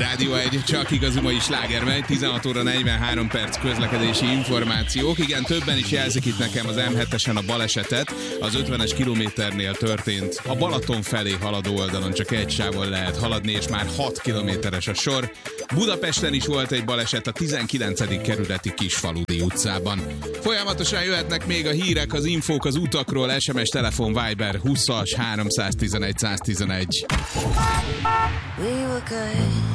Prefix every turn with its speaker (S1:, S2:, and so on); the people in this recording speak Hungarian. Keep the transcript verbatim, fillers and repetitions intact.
S1: Rádió egy, csak igazi mai sláger megy, tizenhat óra negyvenhárom perc közlekedési információk. Igen, többen is jelzik itt nekem az em hetesen a balesetet. Az ötvenes kilométernél történt. A Balaton felé haladó oldalon csak egy sávon lehet haladni, és már hat kilométeres a sor. Budapesten is volt egy baleset a tizenkilencedik kerületi Kisfaludi utcában. Folyamatosan jöhetnek még a hírek, az infók az utakról, es em es, telefon, Viber húszas háromszáztizenegy száztizenegy.